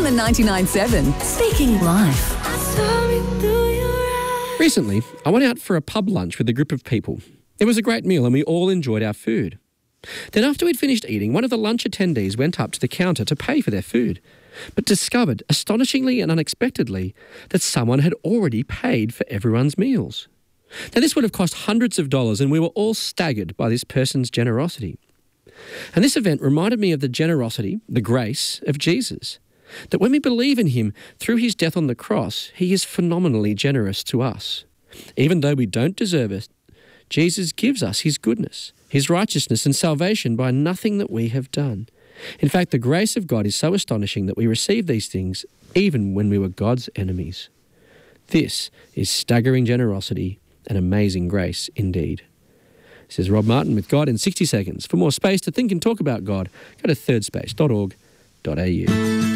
the 99.7. Speaking life. Recently, I went out for a pub lunch with a group of people. It was a great meal and we all enjoyed our food. Then after we'd finished eating, one of the lunch attendees went up to the counter to pay for their food, but discovered, astonishingly and unexpectedly, that someone had already paid for everyone's meals. Now, this would have cost hundreds of dollars, and we were all staggered by this person's generosity. And this event reminded me of the generosity, the grace of Jesus. That when we believe in him through his death on the cross, he is phenomenally generous to us. Even though we don't deserve it, Jesus gives us his goodness, his righteousness and salvation by nothing that we have done. In fact, the grace of God is so astonishing that we receive these things even when we were God's enemies. This is staggering generosity and amazing grace indeed. This is Rob Martin with God in 60 Seconds. For more space to think and talk about God, go to thirdspace.org.au.